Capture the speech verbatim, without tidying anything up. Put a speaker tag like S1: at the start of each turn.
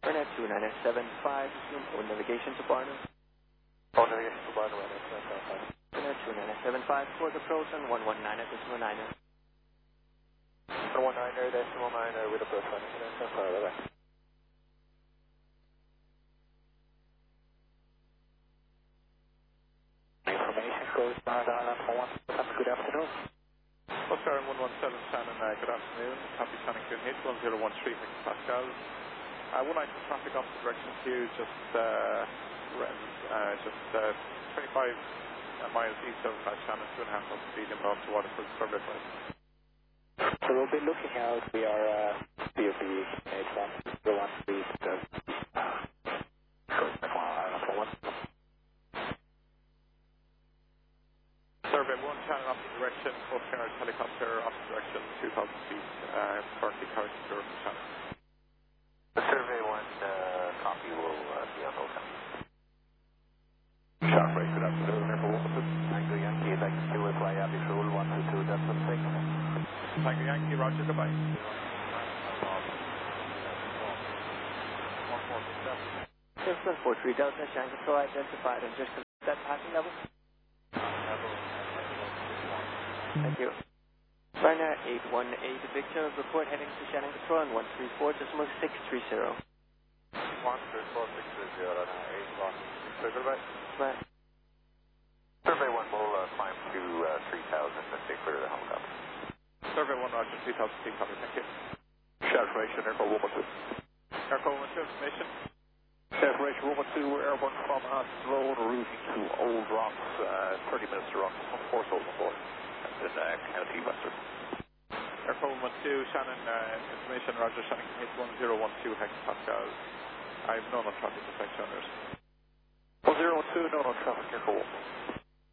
S1: Burnett two nine seven five, assume full navigation to Barnum.
S2: Full navigation to Barnum, right now.
S1: Burnett two nine seven five, close approach on one one nine at decimal nine.
S2: one one nine er, decimal nine er, with approach one nine seven five, bye bye. Information goes by Island one, good afternoon.
S3: Oscar one one seven Shannon, uh, good afternoon. Copy Shannon Coon H one zero one three Pascal. Uh, one item traffic opposite direction to you, just uh, uh, just uh, twenty-five uh, miles east of uh, Shannon, two and a half knots speed inbound to Waterford, survey flight.
S2: So we'll be looking out, we are uh, B O B H one zero one three, uh, Island one.
S3: Survey one, Shannon opposite direction, Oscar helicopter opposite direction, two thousand feet, uh, currently carrying secure from Shannon.
S2: Survey one, uh, copy will uh, be on hold.
S3: Sharp right, good afternoon, Airport one two.
S2: Tango Yankee, I'd like to fly Abbey Fuel one two two, that's what six.
S3: Tango Yankee, Roger, goodbye.
S1: six one four three Delta, Shannon Control identified, and just that passing level. Thank you. Ryanair eight one eight Victor, report heading to Shannon Control on one three four decimal six three zero.
S2: one three four six three zero, Ryanair eight one six three zero, goodbye.
S1: Right.
S2: Survey one will uh, climb to uh, three thousand and stay clear of the home copy.
S3: Survey one, Roger, three thousand feet, copy, thank you.
S2: Shout information, Airport one one two.
S3: Airport one one two, information.
S2: Shout information, one one two, we're airborne from Aston Road, routing to Old Rocks, uh, thirty minutes to Rocks, one four Old Four. In uh, County Western.
S3: Airport one one two, Shannon, uh, information, Roger, Shannon H one zero one two hectopascal. I have no no traffic effect on it.
S2: one zero one two, no no traffic, Airport one.